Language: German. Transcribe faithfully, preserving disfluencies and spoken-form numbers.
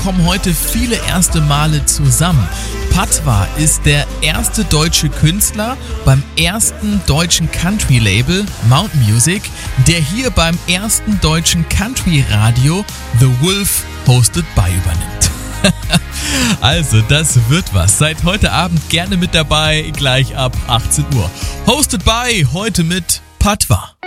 kommen heute viele erste Male zusammen. Patwa ist der erste deutsche Künstler beim ersten deutschen Country-Label Mountain Music, der hier beim ersten deutschen Country-Radio The Wolf Hosted by übernimmt. Also, das wird was. Seid heute Abend gerne mit dabei, gleich ab achtzehn Uhr. Hosted by, heute mit Patwa.